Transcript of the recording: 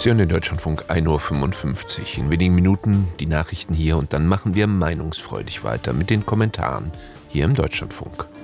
Sie hören den Deutschlandfunk 1:55 Uhr. In wenigen Minuten die Nachrichten hier und dann machen wir meinungsfreudig weiter mit den Kommentaren hier im Deutschlandfunk.